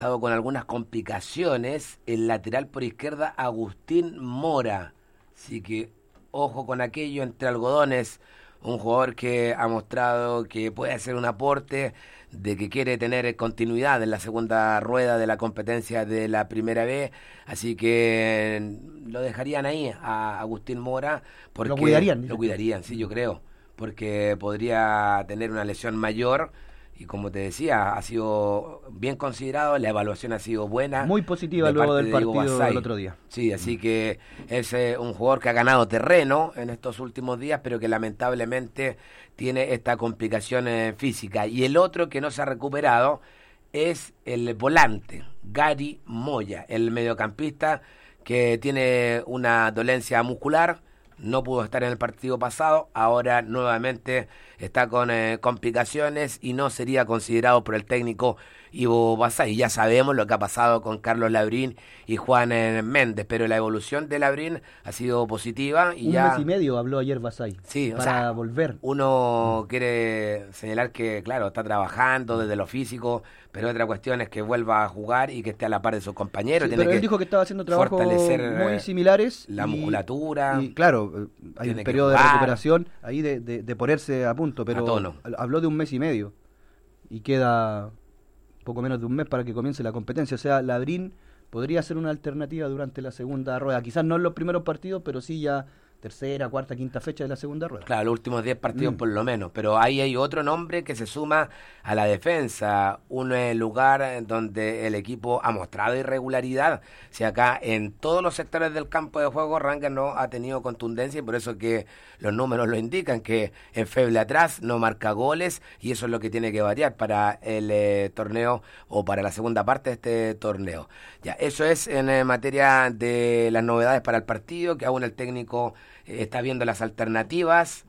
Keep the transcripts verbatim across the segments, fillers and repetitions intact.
estado con algunas complicaciones el lateral por izquierda Agustín Mora. Así que ojo con aquello, entre algodones, un jugador que ha mostrado que puede hacer un aporte, de que quiere tener continuidad en la segunda rueda de la competencia de la Primera B, así que lo dejarían ahí a Agustín Mora, porque lo cuidarían, lo cuidarían, sí, yo creo, porque podría tener una lesión mayor. Y como te decía, ha sido bien considerado, la evaluación ha sido buena. Muy positiva de luego del de partido del otro día. Sí, así que es eh, un jugador que ha ganado terreno en estos últimos días, pero que lamentablemente tiene esta complicación eh, física. Y el otro que no se ha recuperado es el volante, Gary Moya, el mediocampista que tiene una dolencia muscular. No pudo estar en el partido pasado, ahora nuevamente está con eh, complicaciones y no sería considerado por el técnico Ivo Basay. Ya sabemos lo que ha pasado con Carlos Labrín y Juan eh, Méndez, pero la evolución de Labrín ha sido positiva. Y Un ya... mes y medio habló ayer Basay, sí, para o sea, volver. Uno quiere señalar que, claro, está trabajando desde lo físico, pero otra cuestión es que vuelva a jugar y que esté a la par de sus compañeros. Sí, Tiene pero que él dijo que estaba haciendo trabajos fortalecer muy similares. La y, musculatura. Y claro, hay un periodo de recuperación ahí de, de, de ponerse a punto, pero a tono. Habló de un mes y medio y queda poco menos de un mes para que comience la competencia. O sea, Labrín podría ser una alternativa durante la segunda rueda. Quizás no en los primeros partidos, pero sí ya tercera, cuarta, quinta fecha de la segunda rueda. Claro, los últimos diez partidos mm. por lo menos, pero ahí hay otro nombre que se suma a la defensa, un eh, lugar donde el equipo ha mostrado irregularidad. Si acá en todos los sectores del campo de juego Rangers no ha tenido contundencia, y por eso que los números lo indican, que es feble atrás, no marca goles, y eso es lo que tiene que variar para el eh, torneo o para la segunda parte de este torneo. Ya, eso es en eh, materia de las novedades para el partido, que aún el técnico está viendo las alternativas,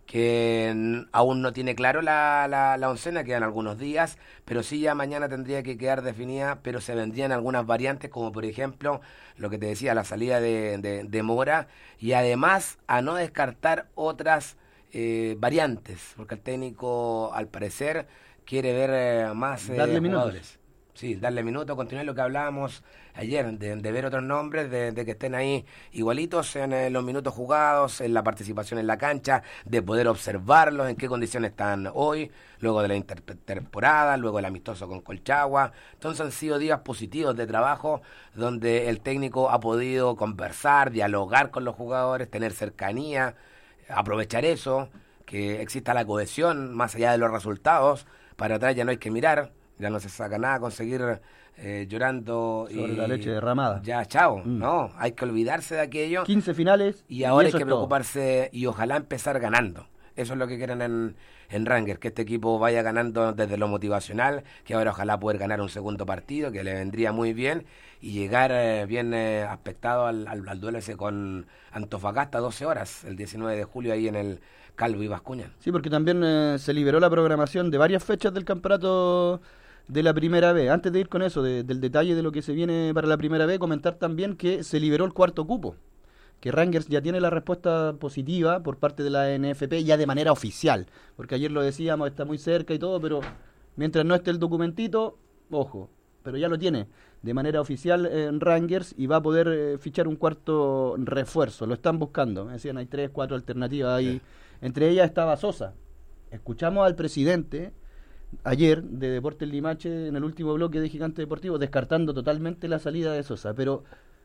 que aún no tiene claro la, la, la oncena, quedan algunos días, pero sí ya mañana tendría que quedar definida, pero se vendrían algunas variantes, como por ejemplo, lo que te decía, la salida de, de, de Mora, y además a no descartar otras eh, variantes, porque el técnico al parecer quiere ver eh, más eh, darle jugadores. Minutos. Sí, darle minutos, continuar lo que hablábamos ayer, de, de ver otros nombres, de, de que estén ahí igualitos en eh, los minutos jugados, en la participación en la cancha, de poder observarlos, en qué condiciones están hoy, luego de la intertemporada, luego el amistoso con Colchagua. Entonces han sido días positivos de trabajo, donde el técnico ha podido conversar, dialogar con los jugadores, tener cercanía, aprovechar eso, que exista la cohesión más allá de los resultados. Para atrás ya no hay que mirar, ya no se saca nada conseguir eh, llorando sobre y la leche derramada. Ya, chao, mm. no, hay que olvidarse de aquello. quince finales y ahora y hay que es preocuparse todo. Y ojalá empezar ganando. Eso es lo que quieren en, en Rangers, que este equipo vaya ganando desde lo motivacional, que ahora ojalá poder ganar un segundo partido, que le vendría muy bien, y llegar eh, bien eh, aspectado al, al, al duelo ese con Antofagasta, doce horas, el diecinueve de julio ahí en el Calvo y Bascuñán. Sí, porque también eh, se liberó la programación de varias fechas del campeonato de la Primera B. Antes de ir con eso, de, del detalle de lo que se viene para la Primera B, comentar también que se liberó el cuarto cupo, que Rangers ya tiene la respuesta positiva por parte de la N F P ya de manera oficial, porque ayer lo decíamos, está muy cerca y todo, pero mientras no esté el documentito, ojo, pero ya lo tiene de manera oficial en Rangers y va a poder eh, fichar un cuarto refuerzo, lo están buscando, me decían hay tres, cuatro alternativas ahí, sí. Entre ellas estaba Sosa. Escuchamos al presidente ayer de Deportes Limache en el último bloque de Gigante Deportivo descartando totalmente la salida de Sosa, pero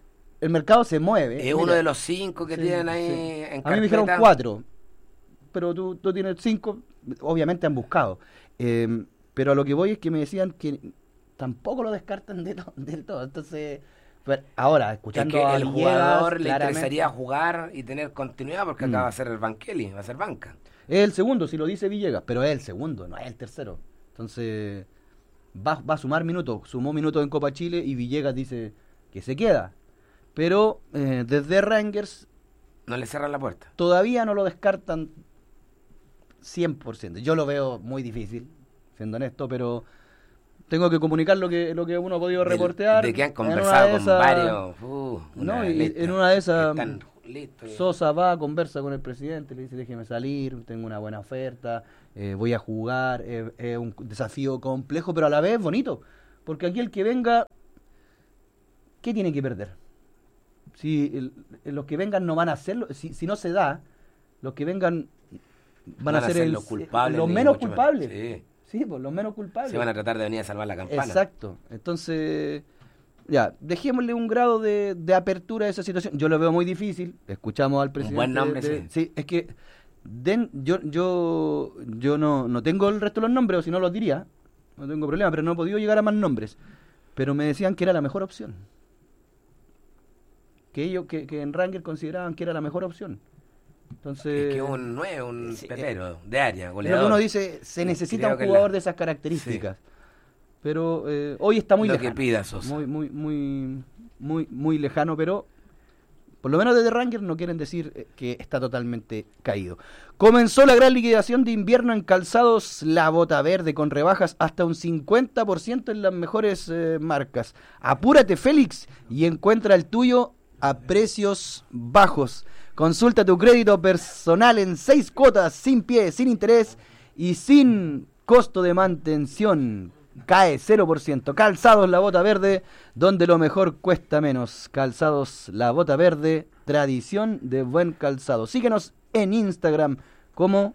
el mercado se mueve. Es mira, uno de los cinco que sí, tienen ahí sí. en carpeta. A mí me dijeron cuatro, pero tú, tú tienes cinco, obviamente han buscado. Eh, pero a lo que voy es que me decían que tampoco lo descartan del de todo, entonces... Pero ahora, escuchando es que a el Villegas, jugador le claramente... interesaría jugar y tener continuidad, porque acá mm. va a ser el Banqueli, va a ser banca. Es el segundo, si lo dice Villegas, pero es el segundo, no es el tercero. Entonces, va, va a sumar minutos. Sumó minutos en Copa Chile y Villegas dice que se queda. Pero eh, desde Rangers... No le cierran la puerta. Todavía no lo descartan cien por ciento. Yo lo veo muy difícil, siendo honesto, pero tengo que comunicar lo que lo que uno ha podido reportear. De, de que han conversado con esa, varios. Uh, no, y lista, en una de esas... Listo, Sosa va, conversa con el presidente, le dice déjeme salir, tengo una buena oferta, eh, voy a jugar, es eh, eh, un desafío complejo, pero a la vez bonito, Porque aquí el que venga, ¿qué tiene que perder? Si el, los que vengan no van a hacerlo, si, si no se da, los que vengan van, van a ser, ser el, los, culpables, los menos culpables. Menos. Sí. sí, pues los menos culpables. Se van a tratar de venir a salvar la campana. Exacto. Entonces, ya, dejémosle un grado de, de apertura a esa situación. Yo lo veo muy difícil. Escuchamos al presidente. Un buen nombre, de, sí. Sí, es que den, yo yo yo no, no tengo el resto de los nombres, o si no los diría. No tengo problema, pero no he podido llegar a más nombres. Pero me decían que era la mejor opción. Que ellos, que, que en Rangers consideraban que era la mejor opción. Entonces, es que un nueve, un sí, pepero de área, goleador. Uno dice, se necesita Creo un jugador la... de esas características. Sí. Pero eh, hoy está muy lo lejano. Que pida, Sosa. Muy, muy, muy, muy, muy lejano, pero por lo menos desde Rangers no quieren decir que está totalmente caído. Comenzó la gran liquidación de invierno en calzados La Bota Verde, con rebajas hasta un cincuenta por ciento en las mejores eh, marcas. Apúrate, Félix, y encuentra el tuyo a precios bajos. Consulta tu crédito personal en seis cuotas, sin pie, sin interés y sin costo de mantención. Cae cero por ciento. Calzados La Bota Verde, donde lo mejor cuesta menos. Calzados La Bota Verde, tradición de buen calzado. Síguenos en Instagram como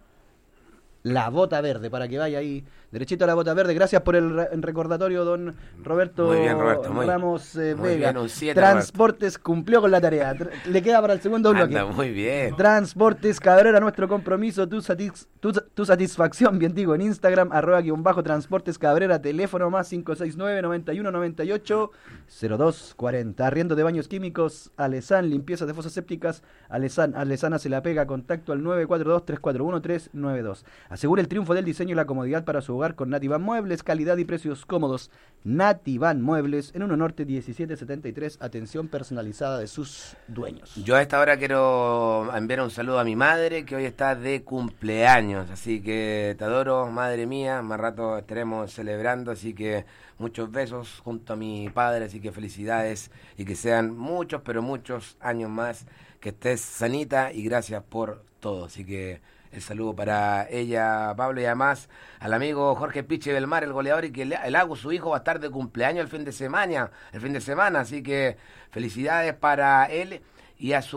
La Bota Verde, para que vaya ahí derechito a La Bota Verde. Gracias por el re- recordatorio, don Roberto, muy bien, Roberto muy, Ramos eh, muy Vega. Bien, un siete, Transportes Roberto. Cumplió con la tarea. Le queda para el segundo bloque. Anda muy bien. Transportes Cabrera, nuestro compromiso, tu, satis- tu, tu satisfacción, bien digo, en Instagram, arroba guión bajo Transportes Cabrera, teléfono más cinco seis nueve, noventa y uno, noventa y ocho, cero dos cuarenta. Arriendo de baños químicos, Alesan, limpieza de fosas sépticas, Alesan, Alesana se la pega, contacto al nueve cuatro dos, tres cuatro uno, tres nueve dos. Asegura el triunfo del diseño y la comodidad para su hogar con Nativan Muebles, calidad y precios cómodos. Nativan Muebles, en uno Norte diecisiete setenta y tres, atención personalizada de sus dueños. Yo a esta hora quiero enviar un saludo a mi madre, que hoy está de cumpleaños, así que te adoro, madre mía, más rato estaremos celebrando, así que muchos besos junto a mi padre, así que felicidades y que sean muchos, pero muchos años más, que estés sanita y gracias por todo, así que el saludo para ella, Pablo, y además al amigo Jorge Piche del Mar, el goleador, y que el Agus, su hijo, va a estar de cumpleaños el fin de semana, el fin de semana, así que felicidades para él y a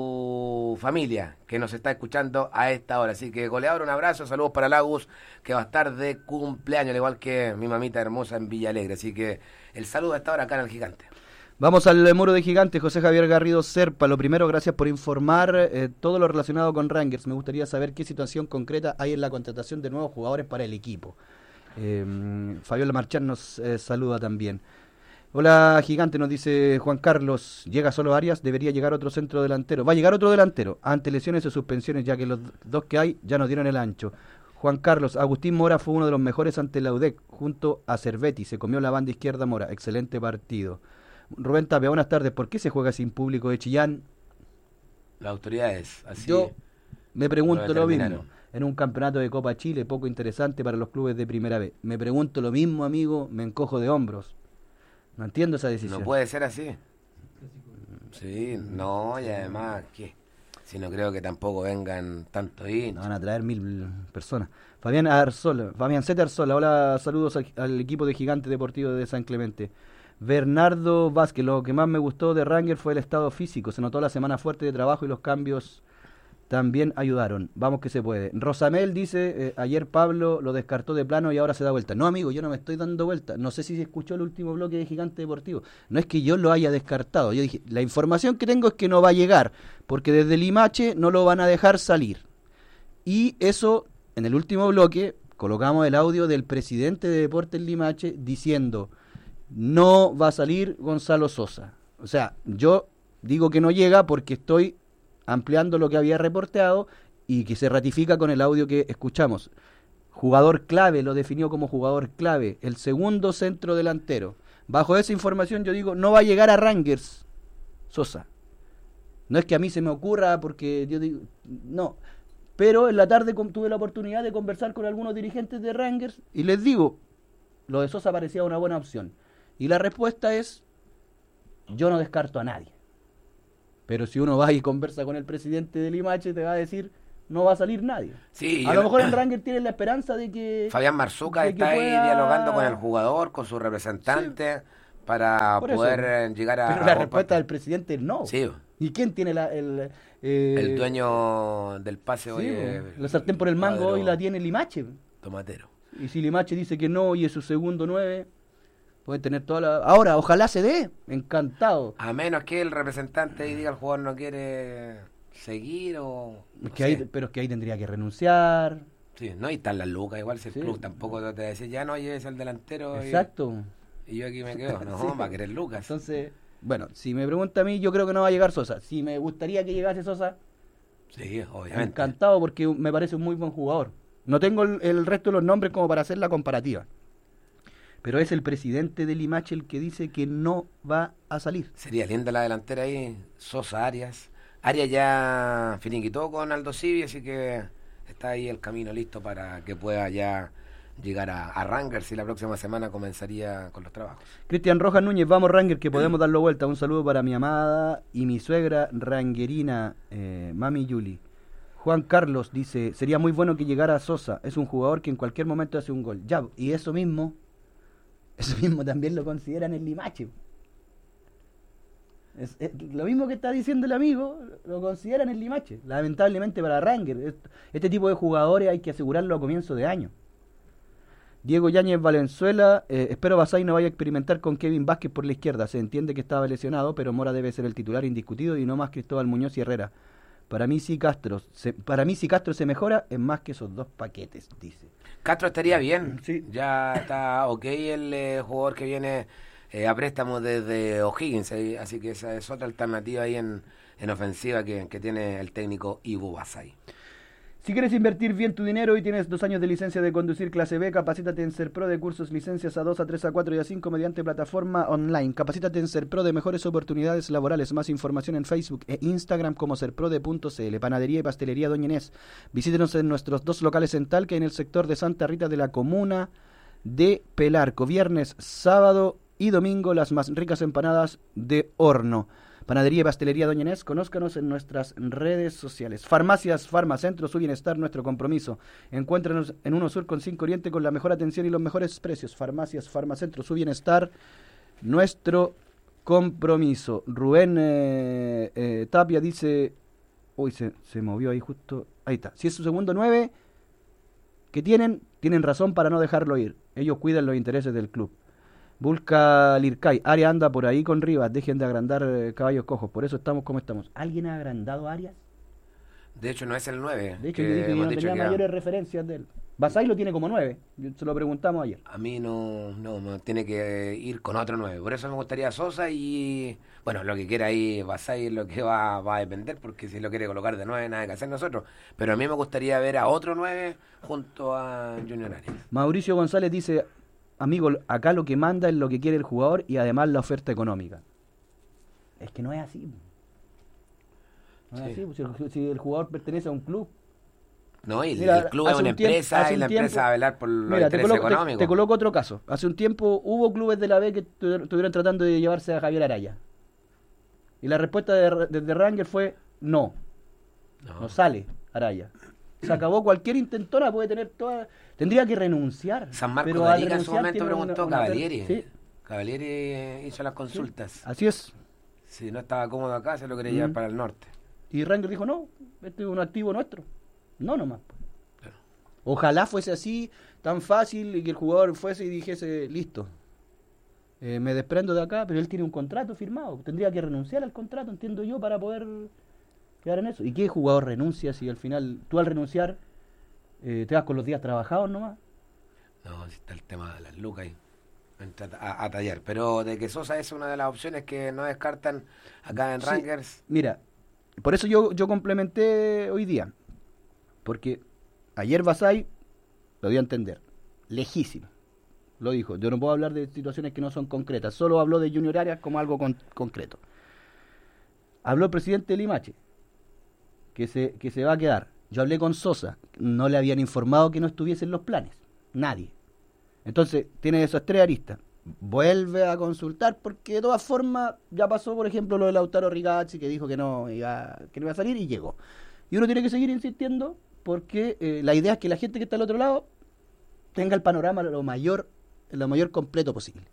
su familia que nos está escuchando a esta hora. Así que, goleador, un abrazo, saludos para el Agus, que va a estar de cumpleaños, al igual que mi mamita hermosa en Villa Alegre. Así que el saludo a esta hora acá en el Gigante. Vamos al muro de Gigante, José Javier Garrido Serpa. Lo primero, gracias por informar eh, todo lo relacionado con Rangers. Me gustaría saber qué situación concreta hay en la contratación de nuevos jugadores para el equipo. Eh, Fabiola Marchán nos eh, saluda también. Hola, Gigante, nos dice Juan Carlos. Llega solo Arias, debería llegar otro centro delantero. Va a llegar otro delantero, ante lesiones o suspensiones, ya que los dos que hay ya nos dieron el ancho. Juan Carlos, Agustín Mora fue uno de los mejores ante la U D E C, junto a Cervetti. Se comió la banda izquierda Mora. Excelente partido. Rubén Tapia, buenas tardes. ¿Por qué se juega sin público de Chillán? Las autoridades, así. Yo me pregunto lo mismo. En un campeonato de Copa Chile poco interesante para los clubes de Primera B. Me pregunto lo mismo, amigo, me encojo de hombros. No entiendo esa decisión. No puede ser así. Sí, no, y además, ¿qué? Si no creo que tampoco vengan tanto ahí. No van a traer mil personas. Fabián Arzola, Fabián Zeta Arzola, hola, saludos al, al equipo de Gigante Deportivo de San Clemente. Bernardo Vázquez, lo que más me gustó de Rangers fue el estado físico. Se notó la semana fuerte de trabajo y los cambios también ayudaron. Vamos que se puede. Rosamel dice, eh, ayer Pablo lo descartó de plano y ahora se da vuelta. No, amigo, yo no me estoy dando vuelta. No sé si se escuchó el último bloque de Gigante Deportivo. No es que yo lo haya descartado. Yo dije, la información que tengo es que no va a llegar, porque desde Limache no lo van a dejar salir. Y eso, en el último bloque, colocamos el audio del presidente de Deportes Limache diciendo, no va a salir Gonzalo Sosa. O sea, yo digo que no llega porque estoy ampliando lo que había reporteado y que se ratifica con el audio que escuchamos. Jugador clave, lo definió como jugador clave, el segundo centro delantero. Bajo esa información yo digo, no va a llegar a Rangers Sosa. No es que a mí se me ocurra porque yo digo, no. Pero en la tarde tuve la oportunidad de conversar con algunos dirigentes de Rangers y les digo, lo de Sosa parecía una buena opción. Y la respuesta es, yo no descarto a nadie. Pero si uno va y conversa con el presidente de Limache, te va a decir, no va a salir nadie. Sí, a lo mejor en Rangers tienen la esperanza de que... Fabián Marzuca de está que ahí pueda... dialogando con el jugador, con su representante, sí, para por poder eso. llegar a... Pero la respuesta del presidente es no. Sí. ¿Y quién tiene la, el... Eh... El dueño del pase sí, hoy... Eh, la sartén por el mango hoy la tiene Limache. Tomatero. Y si Limache dice que no y es su segundo nueve, puede tener toda la... Ahora, ojalá se dé, encantado. A menos que el representante ahí diga el jugador no quiere seguir o... Es no que ahí, pero es que ahí tendría que renunciar. Sí, no, y están las lucas, igual si el sí. club tampoco te va a decir, ya no lleves al delantero. Exacto. Y, y yo aquí me quedo, no, sí. va a querer lucas. Entonces, bueno, si me pregunta a mí, yo creo que no va a llegar Sosa. Si me gustaría que llegase Sosa, sí, obviamente. Encantado, porque me parece un muy buen jugador. No tengo el, el resto de los nombres como para hacer la comparativa. Pero es el presidente de Limache el que dice que no va a salir. Sería linda la delantera ahí, Sosa, Arias. Arias ya finiquitó con Aldo Civi, así que está ahí el camino listo para que pueda ya llegar a, a Rangers y la próxima semana comenzaría con los trabajos. Cristian Rojas Núñez, vamos Rangers, que podemos darlo vuelta. Un saludo para mi amada y mi suegra ranguerina, eh, Mami Yuli. Juan Carlos dice, sería muy bueno que llegara Sosa, es un jugador que en cualquier momento hace un gol. Ya, y eso mismo, eso mismo también lo consideran en Limache. Es, es, lo mismo que está diciendo el amigo, lo consideran en Limache. Lamentablemente para Rangers, este, este tipo de jugadores hay que asegurarlo a comienzo de año. Diego Yáñez Valenzuela, eh, espero Basay no vaya a experimentar con Kevin Vázquez por la izquierda. Se entiende que estaba lesionado, pero Mora debe ser el titular indiscutido y no más Cristóbal Muñoz y Herrera. Para mí si Castro se, para mí si Castro se mejora es más que esos dos paquetes, dice. Castro estaría bien, sí. Ya está ok el eh, jugador que viene eh, a préstamo desde O'Higgins, eh, así que esa es otra alternativa ahí en, en ofensiva que, que tiene el técnico Ivo Basay. Si quieres invertir bien tu dinero y tienes dos años de licencia de conducir clase B, capacítate en SERPRO de cursos licencias A dos, A tres, A cuatro y A cinco mediante plataforma online. Capacítate en SERPRO de mejores oportunidades laborales. Más información en Facebook e Instagram como serprode punto cl. Panadería y pastelería Doña Inés. Visítenos en nuestros dos locales en Talca y en el sector de Santa Rita de la comuna de Pelarco. Viernes, sábado y domingo las más ricas empanadas de horno. Panadería y Pastelería Doña Inés, conózcanos en nuestras redes sociales. Farmacias Farmacentro, su bienestar, nuestro compromiso. Encuéntranos en Uno Sur con cinco Oriente con la mejor atención y los mejores precios. Farmacias Farmacentro, su bienestar, nuestro compromiso. Rubén eh, eh, Tapia dice... Uy, se, se movió ahí justo... Ahí está. Si es su segundo nueve que tienen, tienen razón para no dejarlo ir. Ellos cuidan los intereses del club. Bulca Lircay, Arias anda por ahí con Rivas, dejen de agrandar eh, caballos cojos, por eso estamos como estamos. ¿Alguien ha agrandado a Arias? De hecho no es el nueve. De hecho yo dije que no tenía mayores referencias de él. Basay lo tiene como nueve, se lo preguntamos ayer. A mí no, no, no, tiene que ir con otro nueve, por eso me gustaría Sosa y, bueno, lo que quiera ahí Basay es lo que va, va a depender, porque si lo quiere colocar de nueve nada que hacer nosotros, pero a mí me gustaría ver a otro nueve junto a Junior Arias. Mauricio González dice... Amigo, acá lo que manda es lo que quiere el jugador y además la oferta económica. Es que no es así. No es sí. así. Si el, si el jugador pertenece a un club. No, y mira, el club es una empresa y la tiempo, empresa va a velar por los mira, intereses te coloco, económicos. Te, te coloco otro caso. Hace un tiempo hubo clubes de la B que estuvieron tratando de llevarse a Javier Araya. Y la respuesta de, de, de Rangers fue no. no. No sale Araya. Se acabó, cualquier intentona puede tener toda... Tendría que renunciar. San Marcos pero de Arica en su momento preguntó una, una, Cavalieri. ¿sí? Cavalieri hizo las consultas. Sí, así es. Si no estaba cómodo acá, se lo quería mm. llevar para el norte. Y Rangers dijo, no, este es un activo nuestro. No nomás. Claro. Ojalá fuese así, tan fácil, y que el jugador fuese y dijese, listo, eh, me desprendo de acá, pero él tiene un contrato firmado. Tendría que renunciar al contrato, entiendo yo, para poder quedar en eso. ¿Y qué jugador renuncia si al final, tú al renunciar, eh, te vas con los días trabajados nomás? No, si está el tema de las lucas ahí. A, a tallar, pero de que Sosa es una de las opciones que no descartan acá en sí, Rangers. Mira, por eso yo, yo complementé hoy día, porque ayer Basay lo dio a entender, lejísimo, lo dijo, yo no puedo hablar de situaciones que no son concretas, solo habló de Junior Arias como algo con, concreto. Habló el presidente de Limache, que se, que se va a quedar. Yo hablé con Sosa, no le habían informado que no estuviese en los planes, nadie. Entonces, tiene esas tres aristas. Vuelve a consultar, porque de todas formas ya pasó, por ejemplo, lo de Lautaro Rigazzi, que dijo que no iba, que no iba a salir y llegó. Y uno tiene que seguir insistiendo porque eh, la idea es que la gente que está al otro lado tenga el panorama lo mayor, lo mayor completo posible.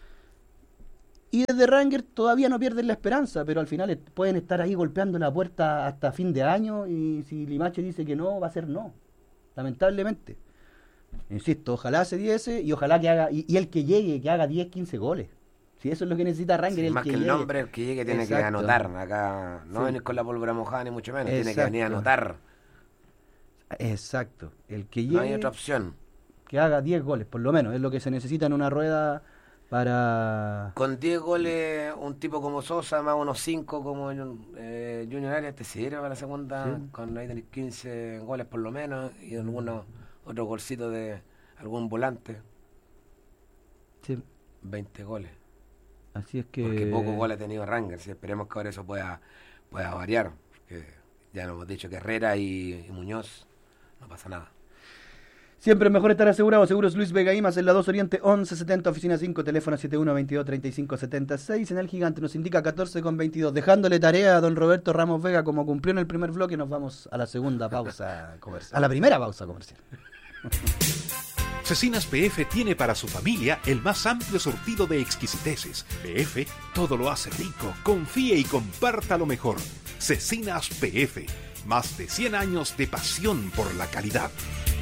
Y desde Rangers todavía no pierden la esperanza, pero al final pueden estar ahí golpeando la puerta hasta fin de año y si Limache dice que no, va a ser no, lamentablemente. Insisto, ojalá se diese y ojalá que haga, y, y el que llegue, que haga diez, quince goles. Si eso es lo que necesita Rangers, sí, el más que, que el llegue. nombre, el que llegue tiene Exacto. que anotar acá, no sí. venir con la pólvora mojada ni mucho menos, Exacto. tiene que venir a anotar. Exacto, el que llegue, no hay otra opción. Que haga diez goles, por lo menos, es lo que se necesita en una rueda para... Con diez goles, un tipo como Sosa, más unos cinco como eh, Junior Arias, te sirve para la segunda, sí. con ahí tenés quince goles por lo menos, y algunos otros golcitos de algún volante. Sí. veinte goles. Así es que... Porque pocos goles ha tenido Rangers, y esperemos que ahora eso pueda, pueda variar, porque ya nos hemos dicho que Herrera y, y Muñoz, no pasa nada. Siempre es mejor estar asegurado. Seguros Luis Vega Imas en la dos Oriente once setenta, oficina cinco, teléfono siete uno veintidós treinta y cinco setenta y seis. En el Gigante nos indica catorce con veintidós. Dejándole tarea a don Roberto Ramos Vega como cumplió en el primer bloque, nos vamos a la segunda pausa comercial. A la primera pausa comercial. Cecinas P F tiene para su familia el más amplio surtido de exquisiteces. P F todo lo hace rico. Confíe y comparta lo mejor. Cecinas P F. Más de cien años de pasión por la calidad.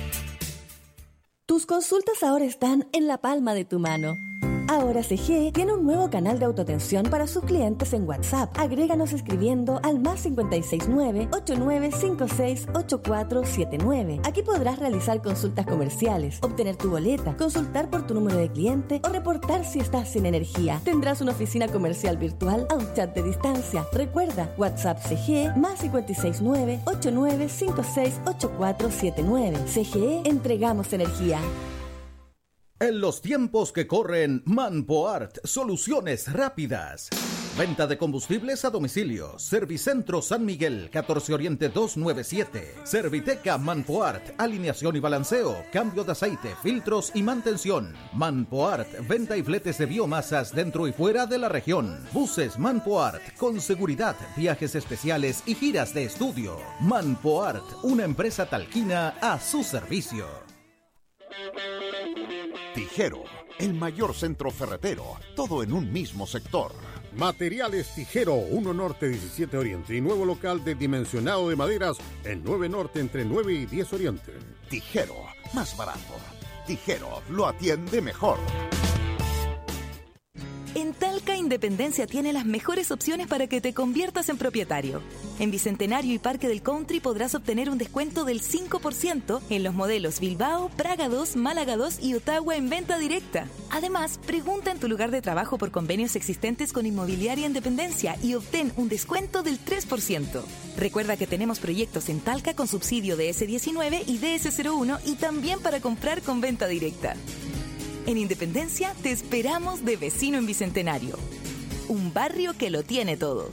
Tus consultas ahora están en la palma de tu mano. Ahora C G E tiene un nuevo canal de autoatención para sus clientes en WhatsApp. Agréganos escribiendo al más cinco seis nueve, ocho nueve cinco seis, ocho cuatro siete nueve. Aquí podrás realizar consultas comerciales, obtener tu boleta, consultar por tu número de cliente o reportar si estás sin energía. Tendrás una oficina comercial virtual a un chat de distancia. Recuerda, WhatsApp C G E más cinco seis nueve, ocho nueve cinco seis, ocho cuatro siete nueve. C G E, entregamos energía. En los tiempos que corren, Manpoart, soluciones rápidas. Venta de combustibles a domicilio. Servicentro San Miguel, catorce Oriente doscientos noventa y siete. Serviteca Manpoart, alineación y balanceo, cambio de aceite, filtros y mantención. Manpoart, venta y fletes de biomasas dentro y fuera de la región. Buses Manpoart, con seguridad, viajes especiales y giras de estudio. Manpoart, una empresa talquina a su servicio. Tijero, el mayor centro ferretero, todo en un mismo sector. Materiales Tijero, uno Norte diecisiete Oriente y nuevo local de dimensionado de maderas en nueve Norte entre nueve y diez Oriente. Tijero, más barato. Tijero, lo atiende mejor. En Talca Independencia tiene las mejores opciones para que te conviertas en propietario. En Bicentenario y Parque del Country podrás obtener un descuento del cinco por ciento en los modelos Bilbao, Praga dos, Málaga dos y Ottawa en venta directa. Además, pregunta en tu lugar de trabajo por convenios existentes con Inmobiliaria Independencia y obtén un descuento del tres por ciento. Recuerda que tenemos proyectos en Talca con subsidio de ese diecinueve y D S cero uno y también para comprar con venta directa. En Independencia te esperamos de vecino en Bicentenario. Un barrio que lo tiene todo.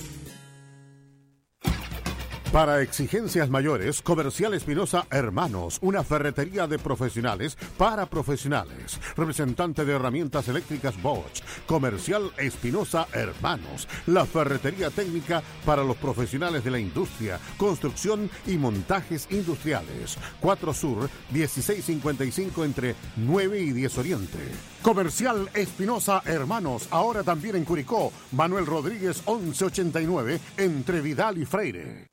Para exigencias mayores, Comercial Espinosa Hermanos, una ferretería de profesionales para profesionales. Representante de herramientas eléctricas Bosch. Comercial Espinosa Hermanos, la ferretería técnica para los profesionales de la industria, construcción y montajes industriales. cuatro Sur, dieciséis cincuenta y cinco entre nueve y diez Oriente. Comercial Espinosa Hermanos, ahora también en Curicó. Manuel Rodríguez once ochenta y nueve entre Vidal y Freire.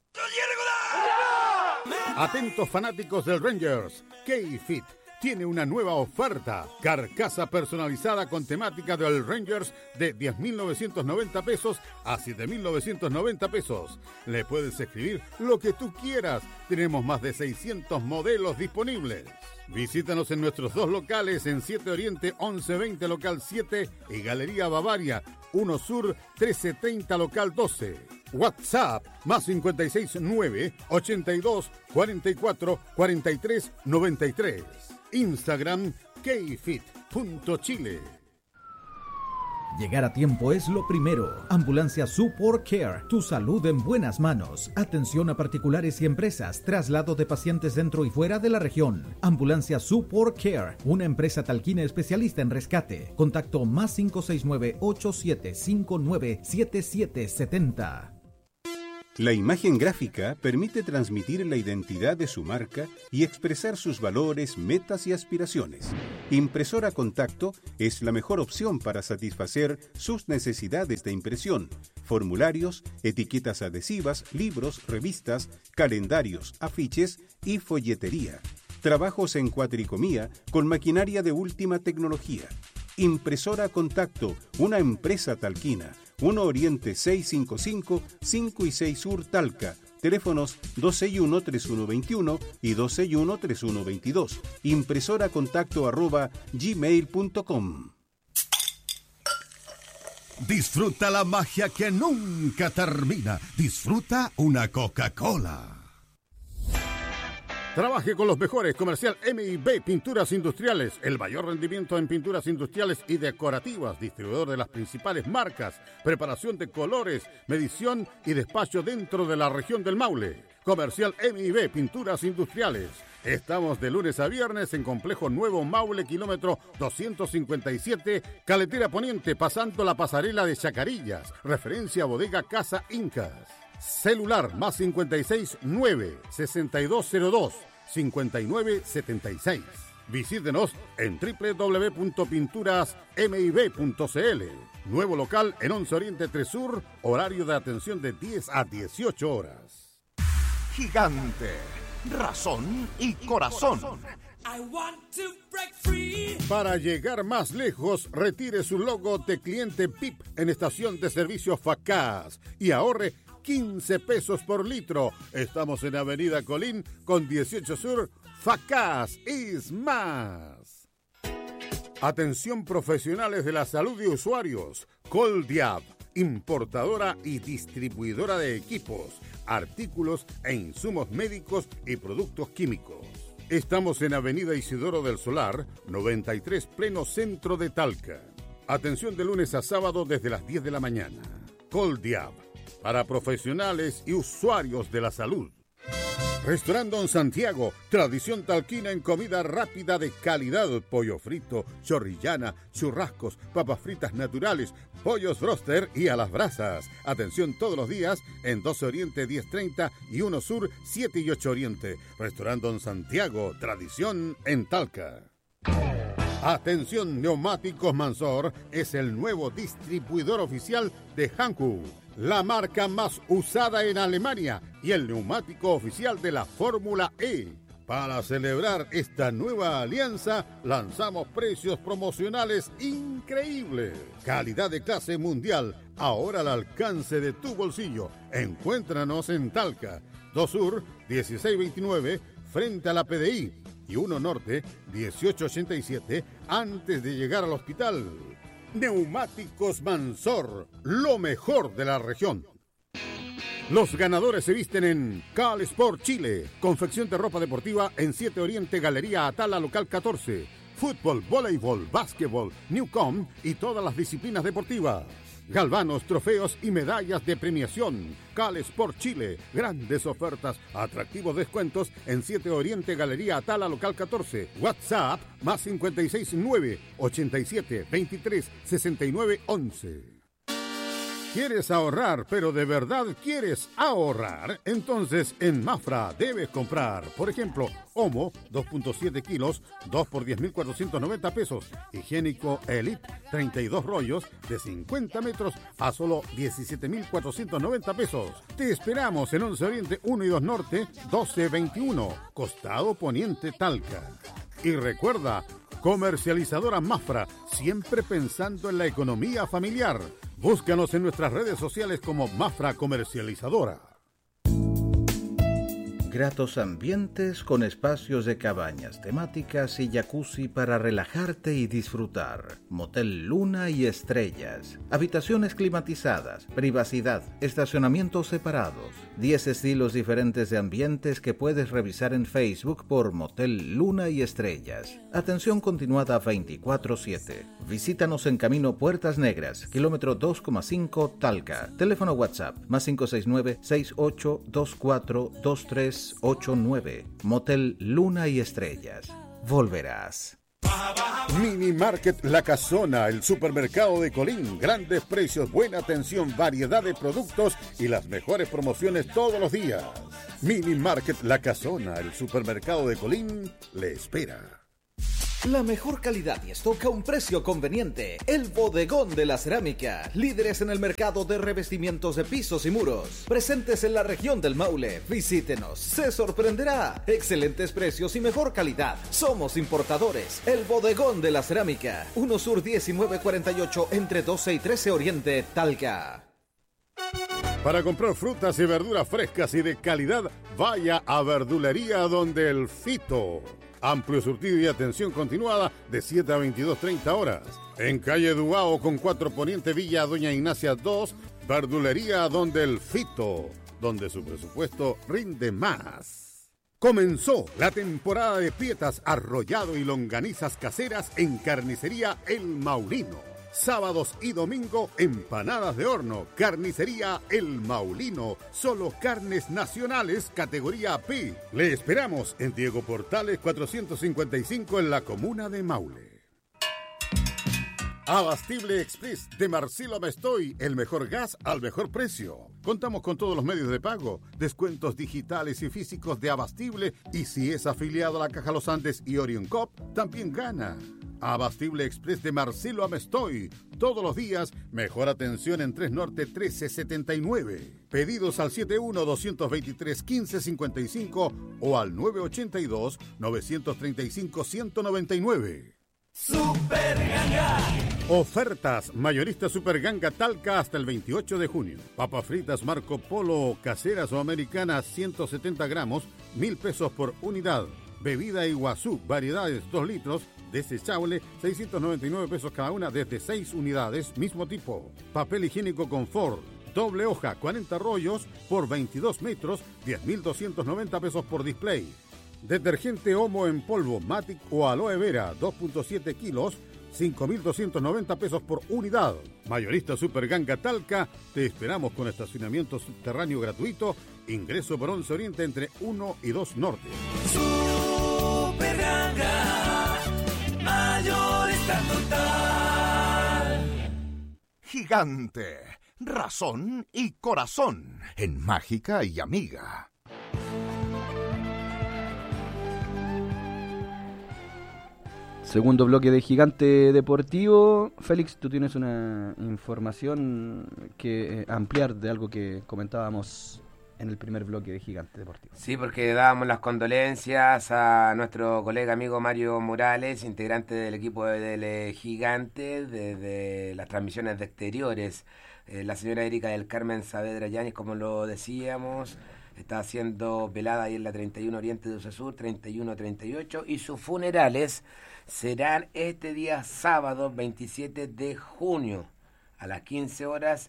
Atentos fanáticos del Rangers, K-Fit tiene una nueva oferta. Carcasa personalizada con temática del Rangers de diez mil novecientos noventa pesos a siete mil novecientos noventa pesos. Le puedes escribir lo que tú quieras. Tenemos más de seiscientos modelos disponibles. Visítanos en nuestros dos locales en siete Oriente once veinte local siete y Galería Bavaria uno Sur trece treinta local doce. WhatsApp más cinco seis nueve, ochenta y dos, cuarenta y cuatro, cuarenta y tres, noventa y tres. Instagram kfit punto chile. Llegar a tiempo es lo primero. Ambulancia Support Care, tu salud en buenas manos. Atención a particulares y empresas, traslado de pacientes dentro y fuera de la región. Ambulancia Support Care, una empresa talquina especialista en rescate. Contacto más cinco seis nueve, ocho siete cinco nueve, siete siete siete cero. La imagen gráfica permite transmitir la identidad de su marca y expresar sus valores, metas y aspiraciones. Impresora Contacto es la mejor opción para satisfacer sus necesidades de impresión, formularios, etiquetas adhesivas, libros, revistas, calendarios, afiches y folletería. Trabajos en cuatricomía con maquinaria de última tecnología. Impresora Contacto, una empresa talquina. uno Oriente seiscientos cincuenta y cinco, cinco y seis Sur Talca. Teléfonos dos seis uno, tres uno dos uno y dos seis uno, tres uno dos dos. Impresora contacto arroba gmail punto com. Disfruta la magia que nunca termina. Disfruta una Coca-Cola. Trabaje con los mejores. Comercial M y B Pinturas Industriales, el mayor rendimiento en pinturas industriales y decorativas, distribuidor de las principales marcas, preparación de colores, medición y despacho dentro de la región del Maule. Comercial M y B Pinturas Industriales. Estamos de lunes a viernes en Complejo Nuevo Maule, kilómetro doscientos cincuenta y siete, Caletera Poniente, pasando la pasarela de Chacarillas. Referencia Bodega Casa Incas. Celular más cincuenta y seis, nueve, sesenta y dos cero dos, cincuenta y nueve setenta y seis. Visítenos en doble u doble u doble u punto pinturas m i b punto c l. Nuevo local en once Oriente tres Sur, horario de atención de diez a dieciocho horas. Gigante, razón y corazón. Para llegar más lejos, retire su logo de cliente P I P en estación de servicio Facaz y ahorre quince pesos por litro. Estamos en Avenida Colín con dieciocho Sur. Facaz is más. Atención profesionales de la salud y usuarios. Coldiab, importadora y distribuidora de equipos, artículos e insumos médicos y productos químicos. Estamos en Avenida Isidoro del Solar, noventa y tres, pleno centro de Talca. Atención de lunes a sábado desde las diez de la mañana. Coldiab, para profesionales y usuarios de la salud. Restaurante Don Santiago, tradición talquina en comida rápida de calidad, pollo frito, chorrillana, churrascos, papas fritas naturales, pollos broster y a las brasas. Atención todos los días en doce Oriente diez treinta y uno Sur siete y ocho Oriente. Restaurante Don Santiago, tradición en Talca. Atención, Neumáticos Mansor es el nuevo distribuidor oficial de Hankook, la marca más usada en Alemania y el neumático oficial de la Fórmula E. Para celebrar esta nueva alianza, lanzamos precios promocionales increíbles. Calidad de clase mundial, ahora al alcance de tu bolsillo. Encuéntranos en Talca, dos Sur, dieciséis veintinueve, frente a la P D I. Y uno Norte, dieciocho ochenta y siete, antes de llegar al hospital. Neumáticos Mansor, lo mejor de la región. Los ganadores se visten en Cal Sport Chile, confección de ropa deportiva en siete Oriente, Galería Atala, local catorce. Fútbol, voleibol, básquetbol, Newcom y todas las disciplinas deportivas. Galvanos, trofeos y medallas de premiación. Cal Sport Chile, grandes ofertas, atractivos descuentos en siete Oriente, Galería Atala, local catorce. WhatsApp más cincuenta y seis, nueve, ochenta y siete, veintitrés, sesenta y nueve, once. ¿Quieres ahorrar, pero de verdad quieres ahorrar? Entonces en Mafra debes comprar, por ejemplo, Omo, dos punto siete kilos, dos por diez mil cuatrocientos noventa pesos. Higiénico Elite, treinta y dos rollos de cincuenta metros a solo diecisiete mil cuatrocientos noventa pesos. Te esperamos en once Oriente uno y dos Norte, doce veintiuno, costado poniente Talca. Y recuerda, comercializadora Mafra, siempre pensando en la economía familiar. Búscanos en nuestras redes sociales como Mafra Comercializadora. Gratos ambientes con espacios de cabañas temáticas y jacuzzi para relajarte y disfrutar. Motel Luna y Estrellas. Habitaciones climatizadas, privacidad, estacionamientos separados. diez estilos diferentes de ambientes que puedes revisar en Facebook por Motel Luna y Estrellas. Atención continuada veinticuatro siete. Visítanos en Camino Puertas Negras, kilómetro dos coma cinco Talca. Teléfono WhatsApp más cinco seis nueve, seis ocho dos cuatro, dos tres ocho nueve. Motel Luna y Estrellas. Volverás. Mini Market La Casona, el supermercado de Colín. Grandes precios, buena atención, variedad de productos y las mejores promociones todos los días. Mini Market La Casona, el supermercado de Colín, le espera. La mejor calidad y stock a un precio conveniente. El Bodegón de la Cerámica. Líderes en el mercado de revestimientos de pisos y muros. Presentes en la región del Maule. Visítenos. Se sorprenderá. Excelentes precios y mejor calidad. Somos importadores. El Bodegón de la Cerámica. uno Sur diecinueve cuarenta y ocho entre doce y trece Oriente, Talca. Para comprar frutas y verduras frescas y de calidad, vaya a Verdulería Donde el Fito. Amplio surtido y atención continuada de siete a veintidós treinta horas. En calle Duao con cuatro Poniente, Villa Doña Ignacia dos, Verdulería Donde el Fito, donde su presupuesto rinde más. Comenzó la temporada de pietas, arrollado y longanizas caseras en Carnicería El Maulino. Sábados y domingo, empanadas de horno. Carnicería El Maulino. Solo carnes nacionales, categoría P. Le esperamos en Diego Portales cuatrocientos cincuenta y cinco en la comuna de Maule. Abastible Express de Marcelo Mestoy, el mejor gas al mejor precio. Contamos con todos los medios de pago, descuentos digitales y físicos de Abastible, y si es afiliado a la Caja Los Andes y Orion Cop, también gana. Abastible Express de Marcelo Amestoy. Todos los días, mejor atención en tres Norte trece setenta y nueve. Pedidos al setenta y uno, doscientos veintitrés, quince cincuenta y cinco o al nueve ochenta y dos, novecientos treinta y cinco, ciento noventa y nueve. Super Ganga. Ofertas mayorista Super Ganga Talca hasta el veintiocho de junio. Papas fritas Marco Polo, caseras o americanas, ciento setenta gramos, mil pesos por unidad. Bebida Iguazú, variedades dos litros, desechable, seiscientos noventa y nueve pesos cada una desde seis unidades, mismo tipo. Papel higiénico Confort, doble hoja, cuarenta rollos por veintidós metros, diez mil doscientos noventa pesos por display. Detergente Omo en polvo, Matic o Aloe Vera, dos punto siete kilos, cinco mil doscientos noventa pesos por unidad. Mayorista Super Ganga Talca, te esperamos con estacionamiento subterráneo gratuito, ingreso por once Oriente entre uno y dos Norte. Super Ganga, mayorista total. Gigante, razón y corazón en Mágica y Amiga. Segundo bloque de Gigante Deportivo. Félix, tú tienes una información que eh, ampliar de algo que comentábamos en el primer bloque de Gigante Deportivo. Sí, porque dábamos las condolencias a nuestro colega amigo Mario Morales, integrante del equipo del eh, Gigante, desde de las transmisiones de exteriores. Eh, la señora Erika del Carmen Saavedra Yáñez, como lo decíamos, está siendo velada ahí en la treinta y uno Oriente de Usesur, treinta y uno treinta y ocho, y sus funerales serán este día sábado veintisiete de junio a las quince horas,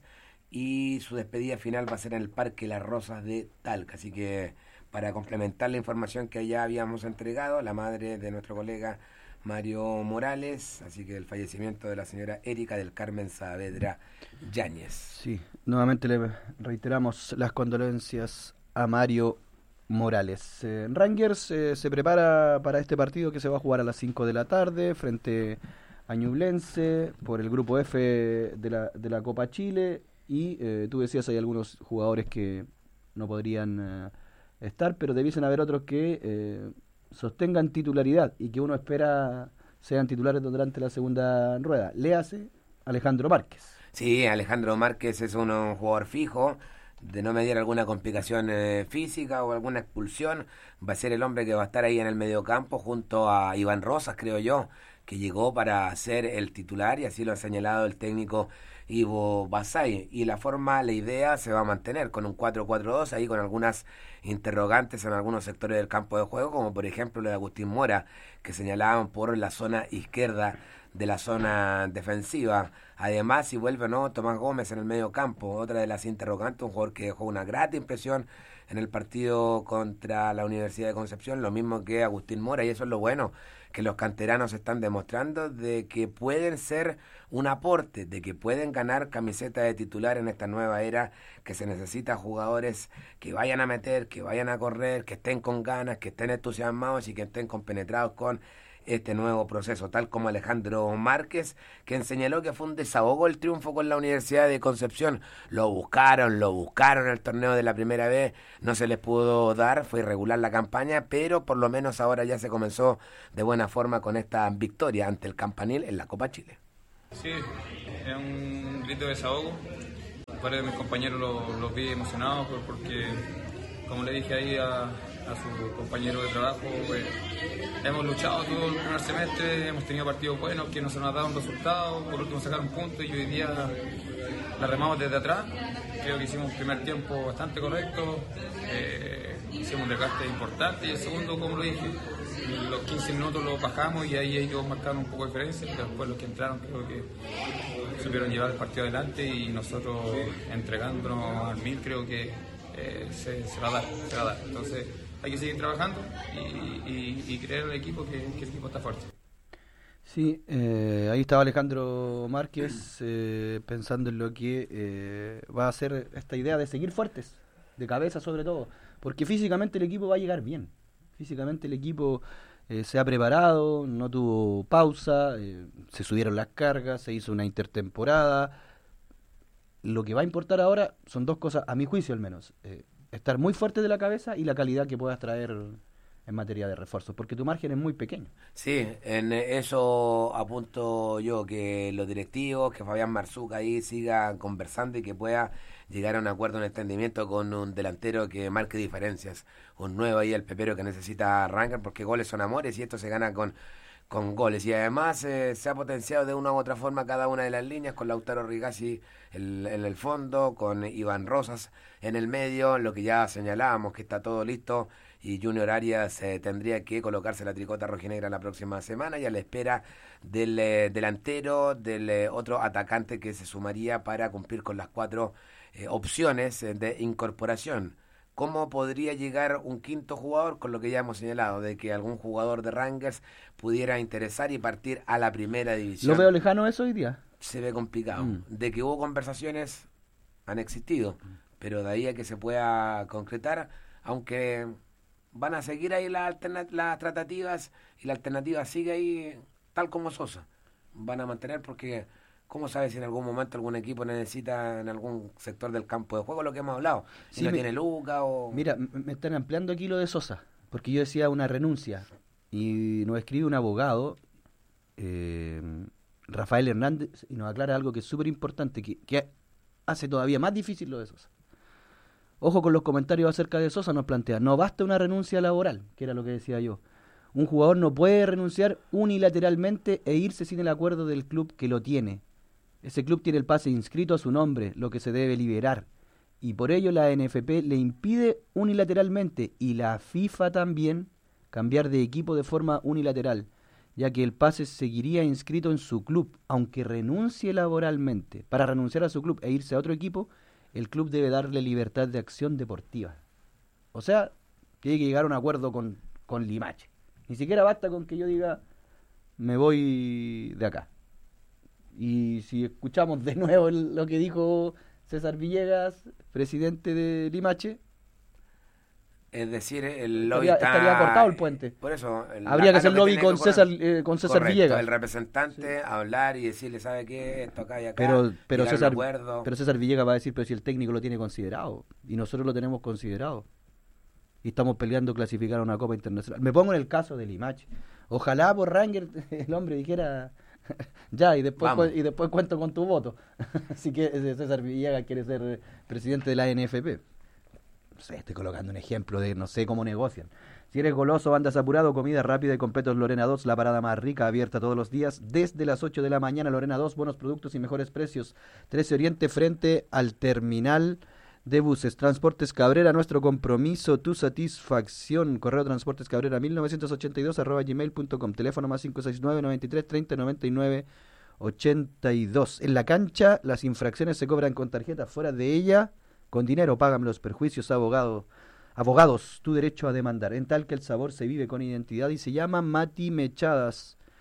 y su despedida final va a ser en el Parque Las Rosas de Talca. Así que, para complementar la información que ya habíamos entregado, la madre de nuestro colega Mario Morales, así que el fallecimiento de la señora Erika del Carmen Saavedra Yáñez. Sí, nuevamente le reiteramos las condolencias a Mario Morales. Eh, Rangers eh, se prepara para este partido que se va a jugar a las cinco de la tarde frente a Ñublense por el grupo F de la, de la Copa Chile, y eh, tú decías hay algunos jugadores que no podrían eh, estar, pero debiesen haber otros que eh, sostengan titularidad y que uno espera sean titulares durante la segunda rueda. Léase Alejandro Márquez. Sí, Alejandro Márquez es un, un jugador fijo. De no medir alguna complicación eh, física o alguna expulsión, va a ser el hombre que va a estar ahí en el mediocampo junto a Iván Rosas, creo yo, que llegó para ser el titular, y así lo ha señalado el técnico Ivo Basay. Y la forma, la idea se va a mantener con un cuatro cuatro dos, ahí con algunas interrogantes en algunos sectores del campo de juego, como por ejemplo lo de Agustín Mora, que señalaban por la zona izquierda de la zona defensiva. Además, si vuelve o no Tomás Gómez en el medio campo, otra de las interrogantes, un jugador que dejó una grata impresión en el partido contra la Universidad de Concepción, lo mismo que Agustín Mora, y eso es lo bueno, que los canteranos están demostrando de que pueden ser un aporte, de que pueden ganar camiseta de titular en esta nueva era, que se necesita jugadores que vayan a meter, que vayan a correr, que estén con ganas, que estén entusiasmados y que estén compenetrados con este nuevo proceso, tal como Alejandro Márquez, quien señaló que fue un desahogo el triunfo con la Universidad de Concepción. Lo buscaron, lo buscaron en el torneo de la primera vez, no se les pudo dar, fue irregular la campaña, pero por lo menos ahora ya se comenzó de buena forma con esta victoria ante el Campanil en la Copa Chile. Sí, es un grito de desahogo. Varios de mis compañeros los, los vi emocionados porque, como le dije ahí a, a su compañero de trabajo, pues, hemos luchado todo el primer semestre, hemos tenido partidos buenos que no se nos ha dado un resultado, por último sacar un punto y hoy día la remamos desde atrás. Creo que hicimos un primer tiempo bastante correcto, eh, hicimos un desgaste importante y el segundo, como lo dije, los quince minutos los bajamos y ahí ellos marcaron un poco de diferencia, pero después los que entraron creo que supieron llevar el partido adelante y nosotros entregándonos al mil creo que eh, se, se va a dar, se va a dar. Entonces hay que seguir trabajando y, y, y creer en el equipo que, que el equipo está fuerte. Sí, eh, ahí estaba Alejandro Márquez eh, pensando en lo que eh, va a ser esta idea de seguir fuertes, de cabeza sobre todo, porque físicamente el equipo va a llegar bien. Físicamente el equipo eh, se ha preparado, no tuvo pausa, eh, se subieron las cargas, se hizo una intertemporada. Lo que va a importar ahora son dos cosas, a mi juicio al menos. Eh, estar muy fuerte de la cabeza y la calidad que puedas traer en materia de refuerzos, porque tu margen es muy pequeño. Sí, en eso apunto yo, que los directivos, que Fabián Marzuca ahí siga conversando y que pueda llegar a un acuerdo, un entendimiento con un delantero que marque diferencias, un nuevo ahí, el pepero que necesita Ranger, porque goles son amores y esto se gana con con goles, y además eh, se ha potenciado de una u otra forma cada una de las líneas, con Lautaro Rigasi en, en el fondo, con Iván Rosas en el medio, lo que ya señalábamos que está todo listo y Junior Arias eh, tendría que colocarse la tricota rojinegra la próxima semana y a la espera del eh, delantero, del eh, otro atacante que se sumaría para cumplir con las cuatro eh, opciones eh, de incorporación. ¿Cómo podría llegar un quinto jugador? Con lo que ya hemos señalado, de que algún jugador de Rangers pudiera interesar y partir a la primera división. ¿Lo veo lejano eso hoy día? Se ve complicado. Mm. De que hubo conversaciones, han existido, pero de ahí a que se pueda concretar, aunque van a seguir ahí las, alterna- las tratativas y la alternativa sigue ahí tal como Sosa. Van a mantener porque... ¿Cómo sabes si en algún momento algún equipo necesita en algún sector del campo de juego lo que hemos hablado? Si sí, no me, tiene Luca o... Mira, me están ampliando aquí lo de Sosa, porque yo decía una renuncia, y nos escribe un abogado, eh, Rafael Hernández, y nos aclara algo que es súper importante, que, que hace todavía más difícil lo de Sosa. Ojo con los comentarios acerca de Sosa, nos plantea, no basta una renuncia laboral, que era lo que decía yo. Un jugador no puede renunciar unilateralmente e irse sin el acuerdo del club que lo tiene. Ese club tiene el pase inscrito a su nombre, lo que se debe liberar. Y por ello la N F P le impide unilateralmente, y la FIFA también, cambiar de equipo de forma unilateral, ya que el pase seguiría inscrito en su club, aunque renuncie laboralmente. Para renunciar a su club e irse a otro equipo, el club debe darle libertad de acción deportiva. O sea, tiene que llegar a un acuerdo con, con Limache. Ni siquiera basta con que yo diga, me voy de acá. Y si escuchamos de nuevo el, lo que dijo César Villegas, presidente de Limache, es decir, el lobby estaría, está... estaría cortado el puente. Por eso... El, habría que hacer que lobby con que César, eh, con César correcto, Villegas. El representante, sí. Hablar y decirle, ¿sabe qué? Esto acá y acá. Pero, pero, César, acuerdo. pero César Villegas va a decir, pero si el técnico lo tiene considerado. Y nosotros lo tenemos considerado. Y estamos peleando clasificar a una Copa Internacional. Me pongo en el caso de Limache. Ojalá por Ranger el hombre dijera... ya, y después cu- y después cuento con tu voto. Así que César Villegas quiere ser presidente de la N F P. No sé, estoy colocando un ejemplo de no sé cómo negocian. Si eres goloso, andas apurado, comida rápida y completos Lorena dos, la parada más rica, abierta todos los días desde las ocho de la mañana. Lorena dos, buenos productos y mejores precios. trece Oriente, frente al terminal de buses. Transportes Cabrera, nuestro compromiso, tu satisfacción. Correo Transportes Cabrera mil novecientos ochenta y dos arroba gmail punto com. Teléfono más cinco seis nueve, noventa y tres, treinta, noventa y nueve, ochenta y dos. En la cancha, las infracciones se cobran con tarjeta. Fuera de ella, con dinero. Págame los perjuicios, abogado. Abogados, tu derecho a demandar. En tal que el sabor se vive con identidad y se llama Mati Mechadas.